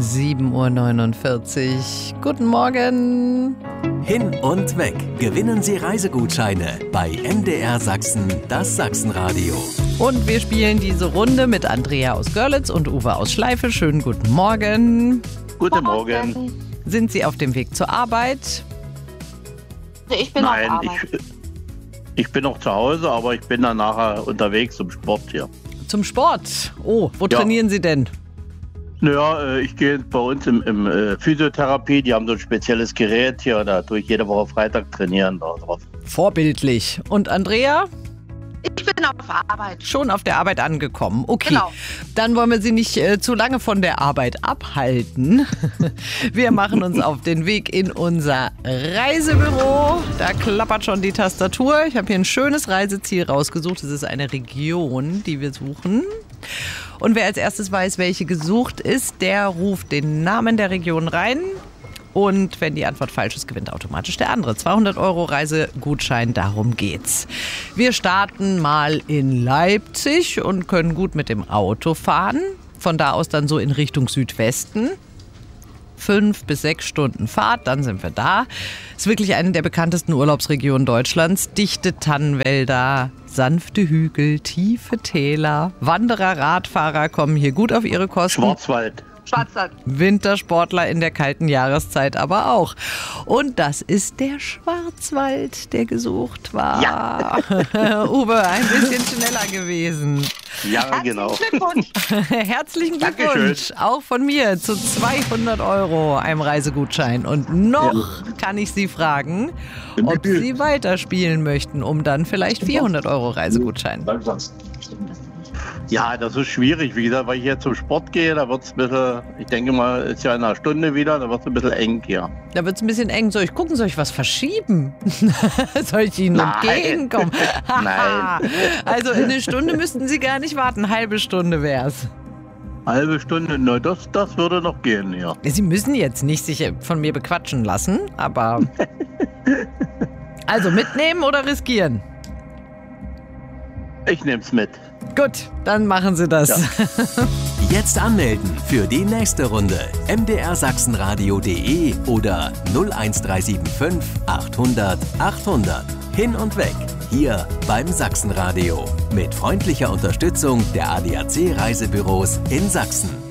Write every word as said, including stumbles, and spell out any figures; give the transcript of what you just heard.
sieben Uhr neunundvierzig. Guten Morgen. Hin und weg. Gewinnen Sie Reisegutscheine bei M D R Sachsen, das Sachsenradio. Und wir spielen diese Runde mit Andrea aus Görlitz und Uwe aus Schleife. Schönen guten Morgen. Guten Morgen. Sind Sie auf dem Weg zur Arbeit? Ich bin Nein, auf Arbeit. ich, ich bin noch zu Hause, aber ich bin dann nachher unterwegs zum Sport hier. Zum Sport? Oh, wo Ja. trainieren Sie denn? Naja, äh, ich gehe bei uns im, im äh, Physiotherapie, die haben so ein spezielles Gerät hier, da tue ich jede Woche Freitag trainieren da drauf. Vorbildlich. Und Andrea? Ich bin auf Arbeit. Schon auf der Arbeit angekommen. Okay, Genau. Dann wollen wir Sie nicht äh, zu lange von der Arbeit abhalten. Wir machen uns auf den Weg in unser Reisebüro. Da klappert schon die Tastatur. Ich habe hier ein schönes Reiseziel rausgesucht. Es ist eine Region, die wir suchen. Und wer als erstes weiß, welche gesucht ist, der ruft den Namen der Region rein. Und wenn die Antwort falsch ist, gewinnt automatisch der andere. zweihundert Euro Reisegutschein, darum geht's. Wir starten mal in Leipzig und können gut mit dem Auto fahren. Von da aus dann so in Richtung Südwesten. Fünf bis sechs Stunden Fahrt, dann sind wir da. Ist wirklich eine der bekanntesten Urlaubsregionen Deutschlands. Dichte Tannenwälder, sanfte Hügel, tiefe Täler. Wanderer, Radfahrer kommen hier gut auf ihre Kosten. Schwarzwald. Schwarzwald. Wintersportler in der kalten Jahreszeit aber auch. Und das ist der Schwarzwald, der gesucht war. Ja. Uwe, ein bisschen schneller gewesen. Ja, genau. Glückwunsch. Herzlichen Glückwunsch. Dankeschön. Auch von mir zu zweihundert Euro einem Reisegutschein. Und noch kann ich Sie fragen, ob Sie weiterspielen möchten, um dann vielleicht vierhundert Euro Reisegutschein. Ja, das ist schwierig, wie gesagt, weil ich jetzt zum Sport gehe, da wird es ein bisschen, ich denke mal, ist ja in einer Stunde wieder, da wird es ein bisschen eng hier. Da wird es ein bisschen eng. Soll ich gucken, soll ich was verschieben? Soll ich Ihnen Nein. entgegenkommen? Nein. Also in eine Stunde müssten Sie gar nicht warten, eine halbe Stunde wär's. Halbe Stunde, na, das, das würde noch gehen, ja. Sie müssen jetzt nicht sich von mir bequatschen lassen, aber... Also mitnehmen oder riskieren? Ich nehme es mit. Gut, dann machen Sie das. Ja. Jetzt anmelden für die nächste Runde. m d r sachsenradio punkt de oder null eins drei sieben fünf achthundert achthundert. Hin und weg. Hier beim Sachsenradio. Mit freundlicher Unterstützung der A D A C Reisebüros in Sachsen.